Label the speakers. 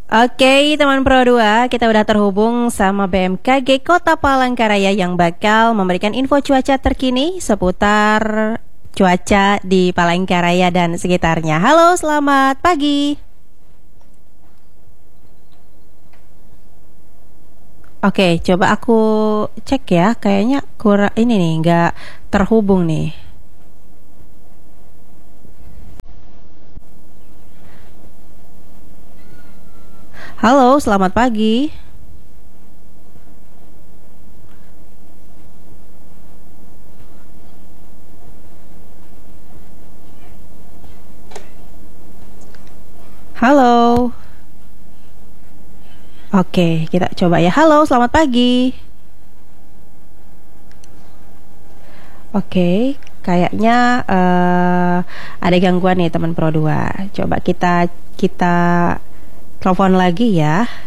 Speaker 1: Oke, teman Pro 2, kita udah terhubung sama BMKG Kota Palangkaraya yang bakal memberikan info cuaca terkini seputar cuaca di Palangkaraya dan sekitarnya. Halo, selamat pagi. Oke, coba aku cek ya. Kayaknya kurang ini nih, nggak terhubung nih. Halo, selamat pagi. Halo. Oke, kita coba ya. Halo, selamat pagi. Oke, kayaknya ada gangguan nih teman Pro 2. Coba kita telepon lagi ya.